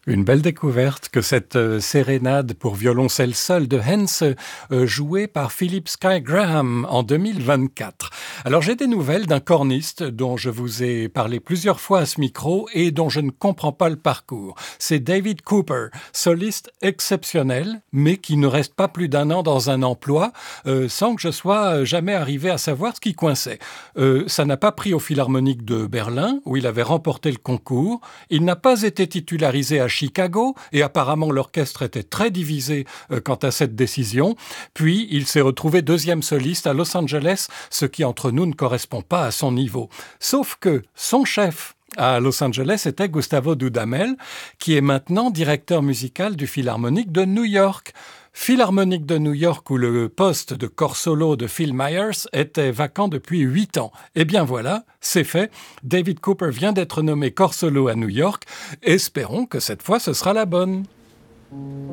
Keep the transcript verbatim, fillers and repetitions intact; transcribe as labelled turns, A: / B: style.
A: Une belle découverte que cette euh, sérénade pour violoncelle seul de Hense, euh, jouée par Philip Sky Graham en deux mille vingt-quatre. Alors j'ai des nouvelles d'un corniste dont je vous ai parlé plusieurs fois à ce micro et dont je ne comprends pas le parcours. C'est David Cooper, soliste exceptionnel, mais qui ne reste pas plus d'un an dans un emploi euh, sans que je sois jamais arrivé à savoir ce qui coinçait. Euh, ça n'a pas pris au Philharmonique de Berlin, où il avait remporté le concours. Il n'a pas été titularisé à Chicago, et apparemment l'orchestre était très divisé euh, quant à cette décision. Puis il s'est retrouvé deuxième soliste à Los Angeles, ce qui entre nous ne correspond pas à son niveau. Sauf que son chef à Los Angeles était Gustavo Dudamel, qui est maintenant directeur musical du Philharmonique de New York. Philharmonique de New York où le poste de corps solo de Phil Myers était vacant depuis huit ans. Eh bien voilà, c'est fait. David Cooper vient d'être nommé corps solo à New York. Espérons que cette fois ce sera la bonne.